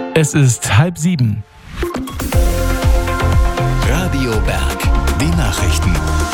Es ist 6:30. Radio Berg, die Nachrichten.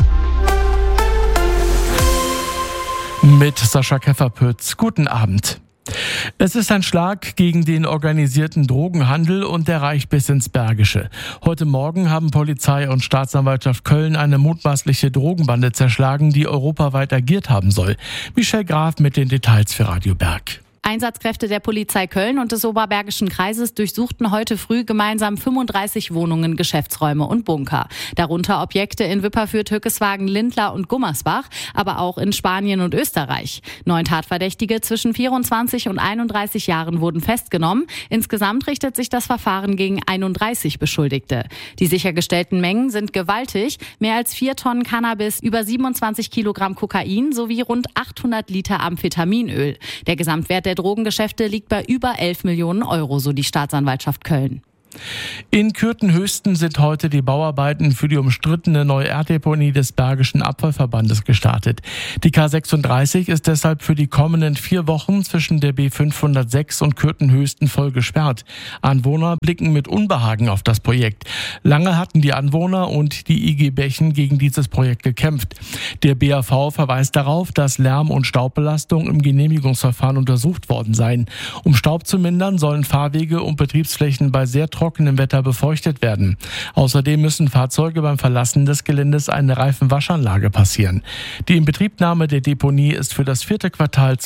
Mit Sascha Kefferpütz. Guten Abend. Es ist ein Schlag gegen den organisierten Drogenhandel und der reicht bis ins Bergische. Heute Morgen haben Polizei und Staatsanwaltschaft Köln eine mutmaßliche Drogenbande zerschlagen, die europaweit agiert haben soll. Michelle Graf mit den Details für Radio Berg. Einsatzkräfte der Polizei Köln und des Oberbergischen Kreises durchsuchten heute früh gemeinsam 35 Wohnungen, Geschäftsräume und Bunker. Darunter Objekte in Wipperfürth, Hückeswagen, Lindlar und Gummersbach, aber auch in Spanien und Österreich. 9 Tatverdächtige zwischen 24 und 31 Jahren wurden festgenommen. Insgesamt richtet sich das Verfahren gegen 31 Beschuldigte. Die sichergestellten Mengen sind gewaltig. Mehr als 4 Tonnen Cannabis, über 27 Kilogramm Kokain sowie rund 800 Liter Amphetaminöl. Der Gesamtwert der Drogengeschäfte liegt bei über 11 Millionen Euro, so die Staatsanwaltschaft Köln. In Kürtenhöchsten sind heute die Bauarbeiten für die umstrittene neue Erddeponie des Bergischen Abfallverbandes gestartet. Die K36 ist deshalb für die kommenden 4 Wochen zwischen der B506 und Kürtenhöchsten voll gesperrt. Anwohner blicken mit Unbehagen auf das Projekt. Lange hatten die Anwohner und die IG Bächen gegen dieses Projekt gekämpft. Der BAV verweist darauf, dass Lärm- und Staubbelastung im Genehmigungsverfahren untersucht worden seien. Um Staub zu mindern, sollen Fahrwege und Betriebsflächen bei sehr trockenem Wetter befeuchtet werden. Außerdem müssen Fahrzeuge beim Verlassen des Geländes eine Reifenwaschanlage passieren. Die Inbetriebnahme der Deponie ist für das 4. Quartal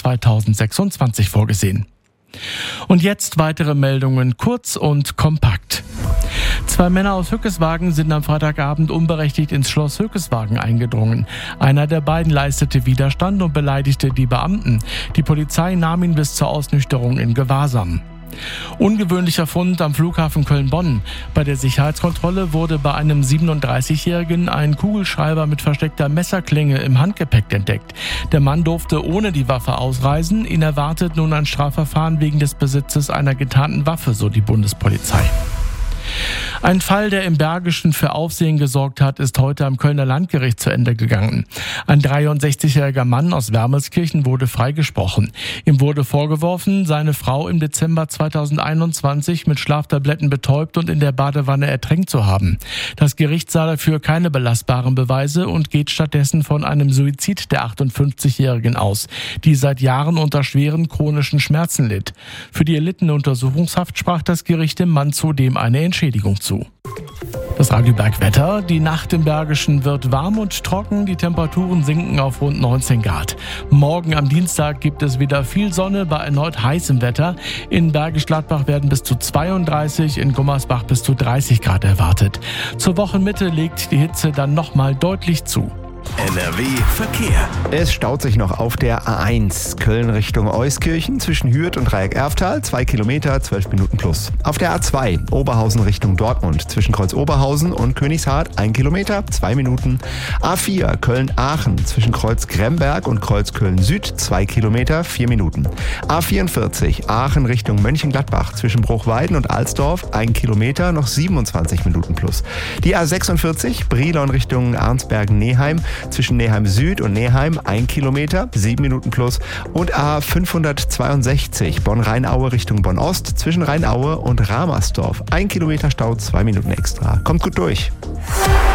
2026 vorgesehen. Und jetzt weitere Meldungen, kurz und kompakt. 2 Männer aus Hückeswagen sind am Freitagabend unberechtigt ins Schloss Hückeswagen eingedrungen. Einer der beiden leistete Widerstand und beleidigte die Beamten. Die Polizei nahm ihn bis zur Ausnüchterung in Gewahrsam. Ungewöhnlicher Fund am Flughafen Köln-Bonn. Bei der Sicherheitskontrolle wurde bei einem 37-Jährigen ein Kugelschreiber mit versteckter Messerklinge im Handgepäck entdeckt. Der Mann durfte ohne die Waffe ausreisen. Ihn erwartet nun ein Strafverfahren wegen des Besitzes einer getarnten Waffe, so die Bundespolizei. Ein Fall, der im Bergischen für Aufsehen gesorgt hat, ist heute am Kölner Landgericht zu Ende gegangen. Ein 63-jähriger Mann aus Wermelskirchen wurde freigesprochen. Ihm wurde vorgeworfen, seine Frau im Dezember 2021 mit Schlaftabletten betäubt und in der Badewanne ertränkt zu haben. Das Gericht sah dafür keine belastbaren Beweise und geht stattdessen von einem Suizid der 58-Jährigen aus, die seit Jahren unter schweren chronischen Schmerzen litt. Für die erlittene Untersuchungshaft sprach das Gericht dem Mann zudem eine Entschädigung zu. Das Radio Berg Wetter. Die Nacht im Bergischen wird warm und trocken. Die Temperaturen sinken auf rund 19 Grad. Morgen am Dienstag gibt es wieder viel Sonne bei erneut heißem Wetter. In Bergisch Gladbach werden bis zu 32, in Gummersbach bis zu 30 Grad erwartet. Zur Wochenmitte legt die Hitze dann nochmal deutlich zu. NRW Verkehr. Es staut sich noch auf der A1 Köln Richtung Euskirchen zwischen Hürth und Dreieck-Erftal, 2 Kilometer, 12 Minuten plus. Auf der A2 Oberhausen Richtung Dortmund zwischen Kreuz Oberhausen und Königshardt 1 Kilometer, 2 Minuten. A4 Köln-Aachen zwischen Kreuz Gremberg und Kreuz Köln-Süd 2 Kilometer, 4 Minuten. A44 Aachen Richtung Mönchengladbach zwischen Bruchweiden und Alsdorf 1 Kilometer, noch 27 Minuten plus. Die A46 Brilon Richtung Arnsbergen-Neheim zwischen Neheim Süd und Neheim 1 Kilometer, 7 Minuten plus. Und A562 Bonn-Rheinaue Richtung Bonn-Ost zwischen Rheinaue und Ramersdorf 1 Kilometer Stau, 2 Minuten extra. Kommt gut durch.